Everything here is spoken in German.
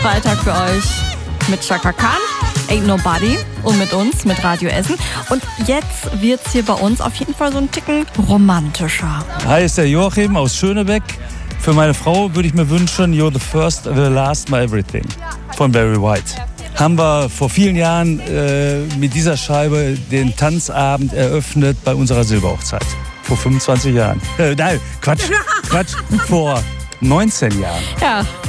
Freitag für euch mit Chaka Khan, Ain't Nobody und mit uns, mit Radio Essen. Und jetzt wird's hier bei uns auf jeden Fall so ein Ticken romantischer. Hi, ist der Joachim aus Schönebeck. Für meine Frau würde ich mir wünschen, You're the first, the last, my everything von Barry White. Haben wir vor vielen Jahren mit dieser Scheibe den Tanzabend eröffnet bei unserer Silberhochzeit. Vor 25 Jahren. Nein, Quatsch, vor 19 Jahren. Ja,